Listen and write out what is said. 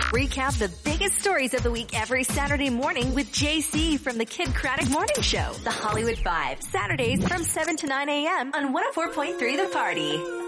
Recap the biggest stories of the week every Saturday morning with JC from the Kid Craddock Morning Show. The Hollywood 5. Saturdays from 7 to 9 a.m. on 104.3 The Party.